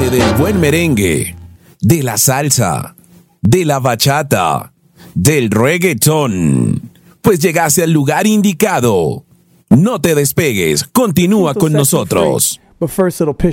amante del buen merengue, de la salsa, de la bachata, del reggaetón, pues llegaste al lugar indicado. No te despegues, continúa con nosotros. But first it'll piss